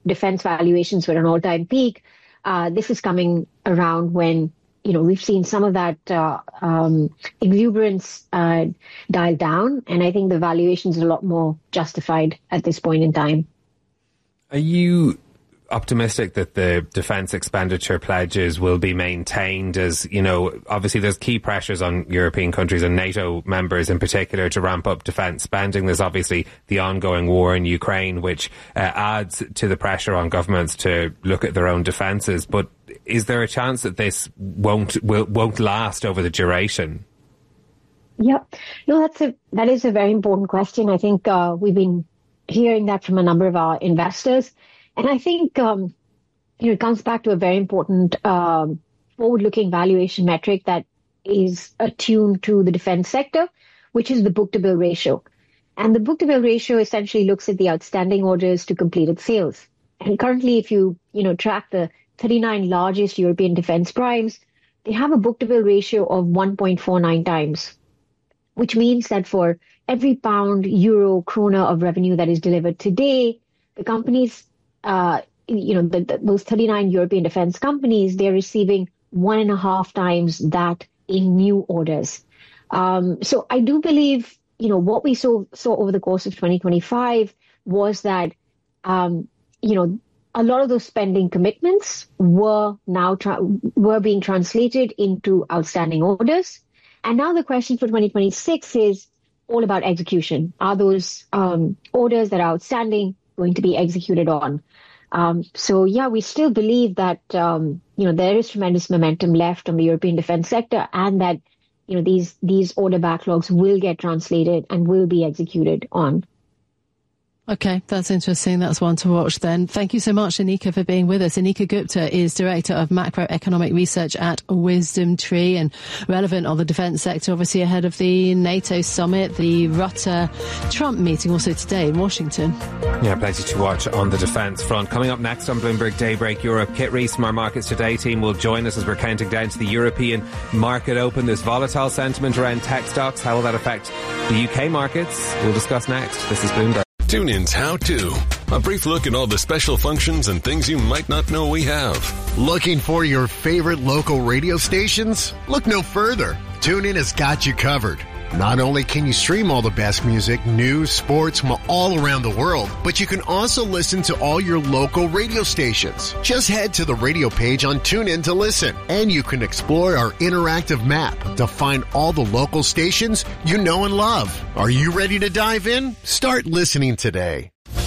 defense valuations were at an all-time peak. This is coming around when, we've seen some of that exuberance dial down, and I think the valuations are a lot more justified at this point in time. Are you optimistic that the defence expenditure pledges will be maintained? As obviously there's key pressures on European countries and NATO members in particular to ramp up defence spending. There's obviously the ongoing war in Ukraine, which adds to the pressure on governments to look at their own defences. But is there a chance that this won't last over the duration? Yeah, no, that is a very important question. I think we've been hearing that from a number of our investors. And I think, it comes back to a very important forward-looking valuation metric that is attuned to the defense sector, which is the book-to-bill ratio. And the book-to-bill ratio essentially looks at the outstanding orders to completed sales. And currently, if you track the 39 largest European defense primes, they have a book-to-bill ratio of 1.49 times, which means that for every pound, euro, krona of revenue that is delivered today, the companies those 39 European defense companies, they're receiving 1.5 times that in new orders. So I do believe, what we saw over the course of 2025 was that, a lot of those spending commitments were being translated into outstanding orders. And now the question for 2026 is all about execution. Are those orders that are outstanding going to be executed on? We still believe that, there is tremendous momentum left on the European defense sector, and that, these order backlogs will get translated and will be executed on. Okay, that's interesting. That's one to watch then. Thank you so much, Anika, for being with us. Anika Gupta is Director of Macroeconomic Research at Wisdom Tree, and relevant on the defence sector, obviously ahead of the NATO summit, the Rutte-Trump meeting also today in Washington. Yeah, plenty to watch on the defence front. Coming up next on Bloomberg Daybreak Europe, Kit Rees from our Markets Today team will join us as we're counting down to the European market open. There's volatile sentiment around tech stocks. How will that affect the UK markets? We'll discuss next. This is Bloomberg. TuneIn's How To. A brief look at all the special functions and things you might not know we have. Looking for your favorite local radio stations? Look no further. TuneIn has got you covered. Not only can you stream all the best music, news, sports from all around the world, but you can also listen to all your local radio stations. Just head to the radio page on TuneIn to listen, and you can explore our interactive map to find all the local stations you know and love. Are you ready to dive in? Start listening today.